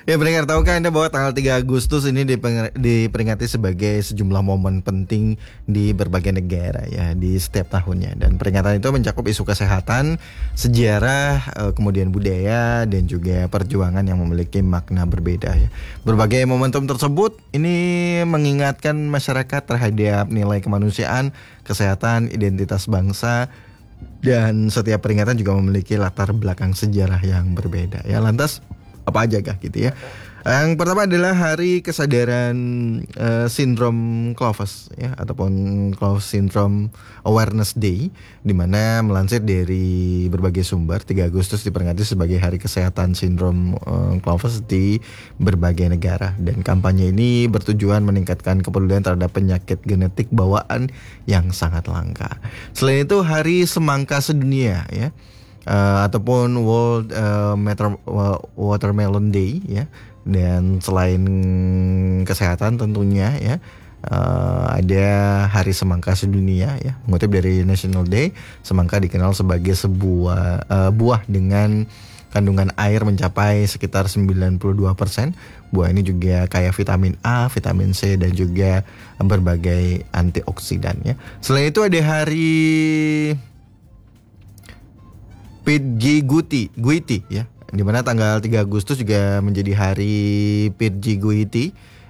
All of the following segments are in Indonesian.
Ya pendengar, tahukah Anda bahwa tanggal 3 Agustus ini diperingati sebagai sejumlah momen penting di berbagai negara ya di setiap tahunnya. Dan peringatan itu mencakup isu kesehatan, sejarah, kemudian budaya dan juga perjuangan yang memiliki makna berbeda ya. Berbagai momentum tersebut ini mengingatkan masyarakat terhadap nilai kemanusiaan, kesehatan, identitas bangsa, dan setiap peringatan juga memiliki latar belakang sejarah yang berbeda ya. Lantas apa aja kah gitu ya? Yang pertama adalah Hari Kesadaran Sindrom Clovis ya, ataupun Clovis Syndrome Awareness Day, di mana melansir dari berbagai sumber 3 Agustus diperingati sebagai Hari Kesehatan Sindrom Clovis di berbagai negara, dan kampanye ini bertujuan meningkatkan kepedulian terhadap penyakit genetik bawaan yang sangat langka. Selain itu Hari Semangka Sedunia ya, ataupun World Watermelon Day ya. Dan selain kesehatan tentunya ya, ada Hari Semangka Sedunia ya. Mengutip dari National Day, semangka dikenal sebagai sebuah buah dengan kandungan air mencapai sekitar 92%. Buah ini juga kaya vitamin A, vitamin C, dan juga berbagai antioksidan ya. Selain itu ada Hari Pidgey Guiti ya, di mana tanggal 3 Agustus juga menjadi Hari Pidgey Guiti,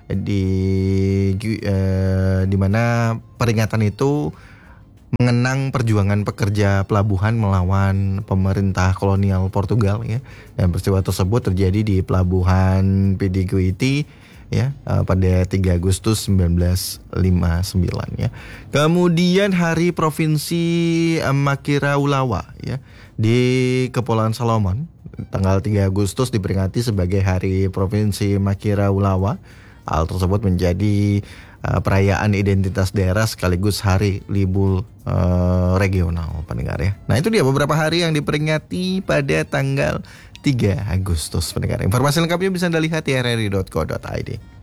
di mana peringatan itu mengenang perjuangan pekerja pelabuhan melawan pemerintah kolonial Portugal ya. Dan peristiwa tersebut terjadi di pelabuhan Pidgey Guiti ya, pada 3 Agustus 1959 ya. Kemudian Hari Provinsi Makiraulawa ya, di Kepulauan Solomon, tanggal 3 Agustus diperingati sebagai Hari Provinsi Makiraulawa. Hal tersebut menjadi perayaan identitas daerah sekaligus hari libur regional pendengar ya. Nah, itu dia beberapa hari yang diperingati pada tanggal 3 Agustus pendengar. Informasi lengkapnya bisa Anda lihat di rri.co.id.